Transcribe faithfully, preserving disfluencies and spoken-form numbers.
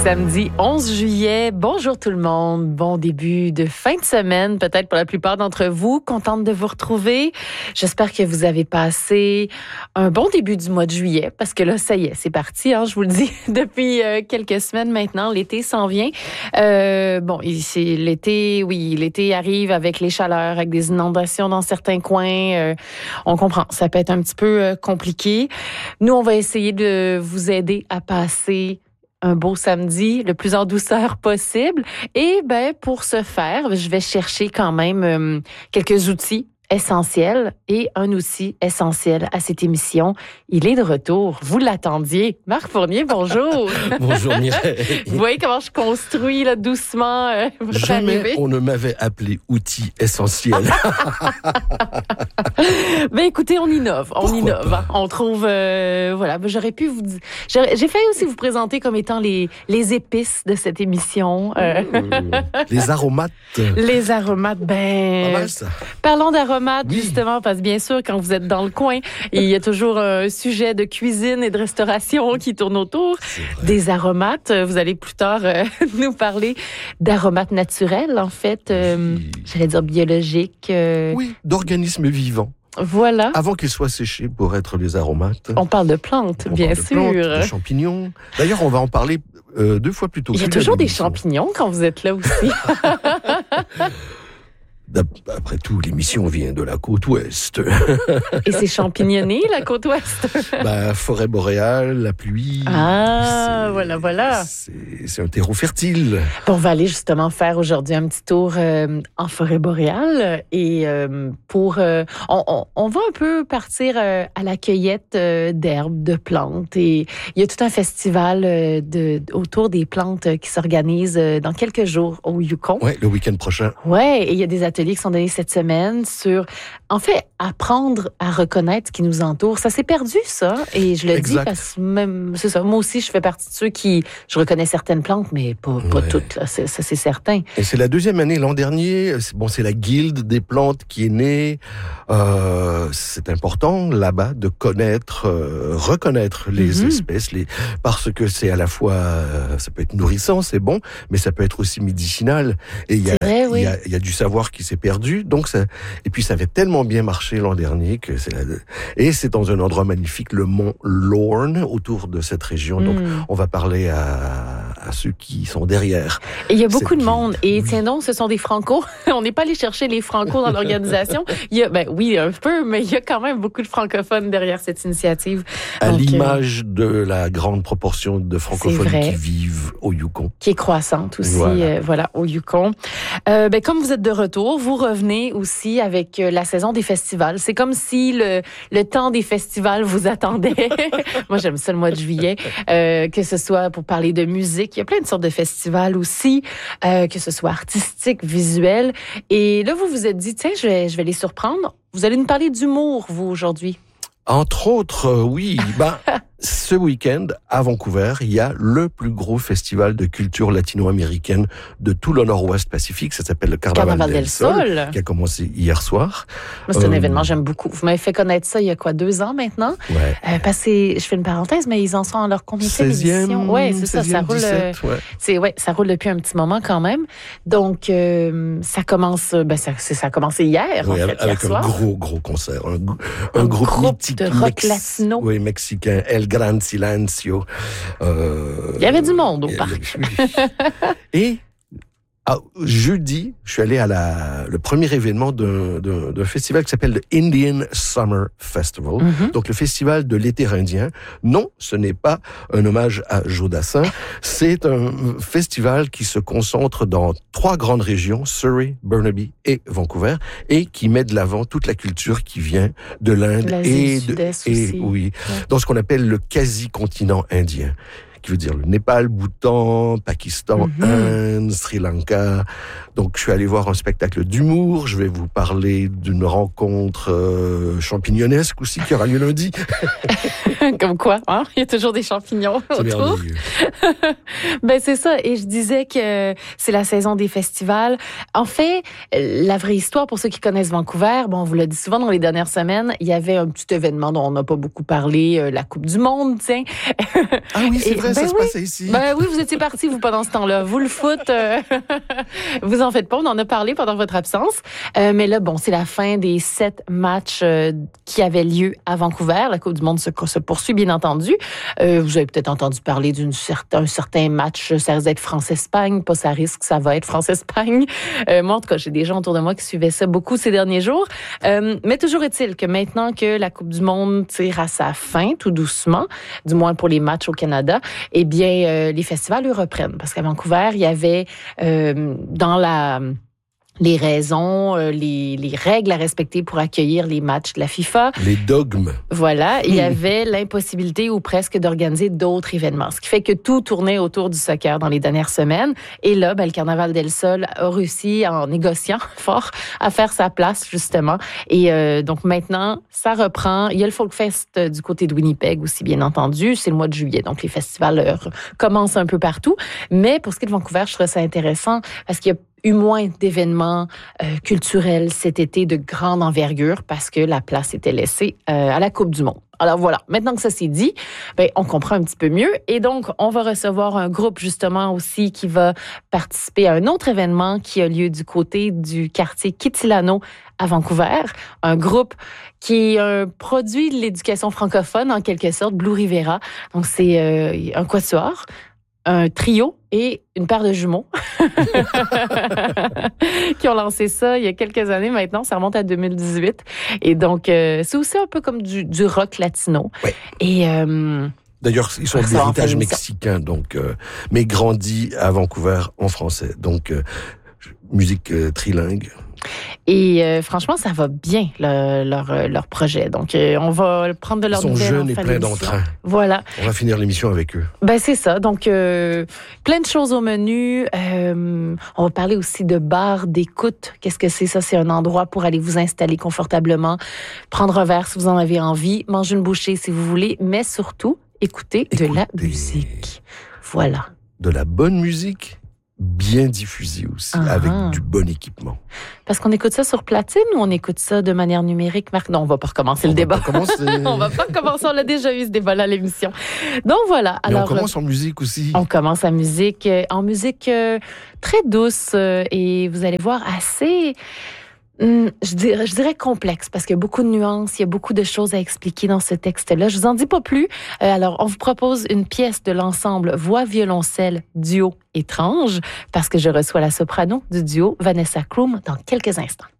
Samedi onze juillet. Bonjour tout le monde. Bon début de fin de semaine, peut-être pour la plupart d'entre vous. Contente de vous retrouver. J'espère que vous avez passé un bon début du mois de juillet, parce que là, ça y est, c'est parti, hein, je vous le dis, depuis euh, quelques semaines maintenant. L'été s'en vient. Euh, bon, c'est l'été, oui, l'été arrive avec les chaleurs, avec des inondations dans certains coins. Euh, on comprend, ça peut être un petit peu euh, compliqué. Nous, on va essayer de vous aider à passer un beau samedi, le plus en douceur possible. Et ben pour ce faire, je vais chercher quand même euh, quelques outils essentiels et un outil essentiel à cette émission. Il est de retour. Vous l'attendiez. Marc Fournier, bonjour. Bonjour Mireille. Vous voyez comment je construis là, doucement euh, votre Jamais arrivée? On ne m'avait appelé outil essentiel. Ben écoutez, on innove, on Pourquoi innove. pas? Hein. On trouve, euh, voilà. Ben, j'aurais pu vous, dire- j'aurais- j'ai failli aussi vous présenter comme étant les les épices de cette émission, euh, Euh, les aromates. les aromates. Pas Ben, mal ça. parlons d'aromates Oui. justement, parce que bien sûr, quand vous êtes dans le coin, il y a toujours un sujet de cuisine et de restauration qui tourne autour des aromates. Vous allez plus tard euh, nous parler d'aromates naturels, en fait. Euh, Oui. j'allais dire biologiques. euh, Oui, d'organismes vivants. Voilà. Avant qu'ils soient séchés pour être les aromates. On parle de plantes, On bien parle de sûr. plantes, de champignons. D'ailleurs, on va en parler euh, deux fois plus tôt. Il y a Plus toujours à des l'émission. champignons quand vous êtes là aussi. D'ap- Après tout, l'émission vient de la côte ouest. Et c'est champignonné, la côte ouest. bah, forêt boréale, la pluie. Ah, c'est- voilà, voilà. C'est c'est un terreau fertile. Bon, on va aller justement faire aujourd'hui un petit tour euh, en forêt boréale. Et euh, pour... euh, on, on, on va un peu partir euh, à la cueillette euh, d'herbes, de plantes. Et il y a tout un festival euh, de, autour des plantes euh, qui s'organise euh, dans quelques jours au Yukon. Ouais, le week-end prochain. Ouais, et il y a des ateliers qui sont donnés cette semaine sur, en fait, apprendre à reconnaître ce qui nous entoure. Ça s'est perdu, ça. Et je le Exact. dis parce que même, c'est ça. Moi aussi, je fais partie de ceux qui, je reconnais certaines plantes, mais pas, pas Ouais. toutes, là. C'est, ça, c'est certain. Et c'est la deuxième année. L'an dernier, c'est- bon, c'est la guilde des plantes qui est née. Euh, c'est important là-bas de connaître, euh, reconnaître les Mhm. espèces, les, parce que c'est à la fois, euh, ça peut être nourrissant, c'est bon, mais ça peut être aussi médicinal. Et il y a, C'est vrai, oui. il y a, il y a du savoir qui s'est perdu. Donc ça, et puis ça avait tellement bien marché l'an dernier que c'est la, et c'est dans un endroit magnifique, le mont Lorne, autour de cette région. Donc Mm. on va parler à, à ceux qui sont derrière. Et il y a beaucoup C'est de qui- monde. Et oui. tiens donc, ce sont des Franco. On n'est pas allé chercher les Franco dans l'organisation. Il y a, ben oui, un peu, mais il y a quand même beaucoup de francophones derrière cette initiative. À Donc, euh, l'image de la grande proportion de francophones vrai. qui vivent au Yukon. qui est croissante aussi, Voilà. euh, voilà, au Yukon. Euh, ben, comme vous êtes de retour, vous revenez aussi avec euh, la saison des festivals. C'est comme si le, le temps des festivals vous attendait. Moi, j'aime ça le mois de juillet, euh, que ce soit pour parler de musique. Il y a plein de sortes de festivals aussi, euh, que ce soit artistique, visuel. Et là, vous vous êtes dit, tiens, je vais, je vais les surprendre. Vous allez nous parler d'humour, vous, aujourd'hui. Entre autres, euh, oui, ben, ce week-end, à Vancouver, il y a le plus gros festival de culture latino-américaine de tout le nord-ouest Pacifique. Ça s'appelle le Carnaval, Carnaval del Sol. qui a commencé hier soir. Moi, c'est un Euh, événement que j'aime beaucoup. Vous m'avez fait connaître ça il y a quoi, deux ans maintenant? Ouais. Euh, parce que, je fais une parenthèse, mais ils en sont à leur combien de seizième, édition? Ouais, c'est ça, ça seizième, roule. euh, dix-sept, ouais. C'est ouais, ça roule depuis un petit moment quand même. Donc euh, ça commence, ben ça, c'est- ça a commencé hier en Oui, fait, avec hier un soir. gros, gros concert. Un, gr- un, Un groupe, groupe mythique de rock latino. Oui, mexicain, El Gran Silencio. Euh, Il y avait du monde au il y parc. avait- Et ah, jeudi, je suis allé à la, le premier événement d'un, d'un, d'un festival qui s'appelle le Indian Summer Festival. Mhm. Donc le festival de l'été indien. Non, ce n'est pas un hommage à Joe Dassin. C'est un festival qui se concentre dans trois grandes régions, Surrey, Burnaby et Vancouver, et qui met de l'avant toute la culture qui vient de l'Inde L'Asie et du de, Sud-Est et aussi. oui, Ouais. dans ce qu'on appelle le quasi-continent indien, qui veut dire le Népal, Bhoutan, Pakistan, Mhm. Inde, Sri Lanka. Donc, je suis allé voir un spectacle d'humour. Je vais vous parler d'une rencontre euh, champignonesque aussi qui aura lieu lundi. Comme quoi, hein? Il y a toujours des champignons C'est autour. merveilleux. Ben c'est ça. Et je disais que c'est la saison des festivals. En fait, la vraie histoire pour ceux qui connaissent Vancouver, bon, on vous l'a dit souvent dans les dernières semaines, il y avait un petit événement dont on n'a pas beaucoup parlé, euh, la Coupe du Monde, tiens. Ah oui, c'est Et- vrai. ben ça oui. se passait ici. Ben oui, vous étiez partis, vous, pendant ce temps-là. Vous, le foot, euh, vous en faites pas. On en a parlé pendant votre absence. Euh, mais là, bon, c'est la fin des sept matchs euh, qui avaient lieu à Vancouver. La Coupe du Monde se, se poursuit, bien entendu. Euh, vous avez peut-être entendu parler d'un certain, certain match, ça risque d'être France-Espagne. Pas ça risque, ça va être France-Espagne. Euh, moi, en tout cas, j'ai des gens autour de moi qui suivaient ça beaucoup ces derniers jours. Euh, mais toujours est-il que maintenant que la Coupe du Monde tire à sa fin, tout doucement, du moins pour les matchs au Canada, eh bien, euh, les festivals, eux, reprennent. Parce qu'à Vancouver, il y avait euh, dans la... les raisons, euh, les, les règles à respecter pour accueillir les matchs de la FIFA. Les dogmes. Voilà, il y avait l'impossibilité ou presque d'organiser d'autres événements, ce qui fait que tout tournait autour du soccer dans les dernières semaines. Et là, ben, le Carnaval del Sol a réussi, en négociant fort, à faire sa place, justement. Et euh, donc maintenant, ça reprend. Il y a le Folkfest du côté de Winnipeg aussi, bien entendu. C'est le mois de juillet, donc les festivals euh, commencent un peu partout. Mais pour ce qui est de Vancouver, je trouve ça intéressant parce qu'il y a eu moins d'événements euh, culturels cet été de grande envergure parce que la place était laissée euh, à la Coupe du Monde. Alors voilà, maintenant que ça c'est dit, ben, on comprend un petit peu mieux. Et donc, on va recevoir un groupe justement aussi qui va participer à un autre événement qui a lieu du côté du quartier Kitilano à Vancouver. Un groupe qui est un produit de l'éducation francophone en quelque sorte, Blue Rivera. Donc c'est euh, un quatuor, un trio et une paire de jumeaux qui ont lancé ça il y a quelques années maintenant. Ça remonte à deux mille dix-huit. Et donc, euh, c'est aussi un peu comme du, du rock latino. Oui. Et... Euh, D'ailleurs, ils sont d'héritage mexicain, donc, euh, mais grandis à Vancouver en français. Donc, euh, musique euh, trilingue. Et euh, franchement, ça va bien, le, leur, leur projet. Donc, euh, on va prendre de leurs nouvelles. Ils sont jeunes et pleins d'entrain. Voilà. On va finir l'émission avec eux. Ben c'est ça. Donc, euh, plein de choses au menu. Euh, on va parler aussi de bar d'écoute. Qu'est-ce que c'est ça? C'est un endroit pour aller vous installer confortablement, prendre un verre si vous en avez envie, manger une bouchée si vous voulez, mais surtout, écouter, écouter. de la musique. Voilà. De la bonne musique? Bien diffusé aussi, uh-huh. avec du bon équipement. Parce qu'on écoute ça sur platine ou on écoute ça de manière numérique, Marc? Non, on va pas recommencer on le débat. Pas on va pas recommencer, on l'a déjà eu ce débat-là à l'émission. Donc voilà. Mais alors, on commence en musique aussi. On commence en musique, en musique euh, très douce euh, et vous allez voir assez... Je dirais, je dirais complexe parce qu'il y a beaucoup de nuances, il y a beaucoup de choses à expliquer dans ce texte-là. Je vous en dis pas plus. Euh, alors, on vous propose une pièce de l'ensemble voix violoncelle duo étrange parce que je reçois la soprano du duo Vanessa Krum dans quelques instants.